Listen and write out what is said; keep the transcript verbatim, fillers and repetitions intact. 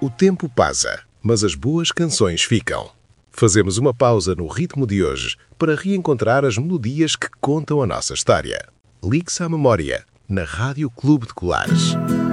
O tempo passa, mas as boas canções ficam. Fazemos uma pausa no ritmo de hoje para reencontrar as melodias que contam a nossa história. Ligue-se à memória, na Rádio Clube de Colares.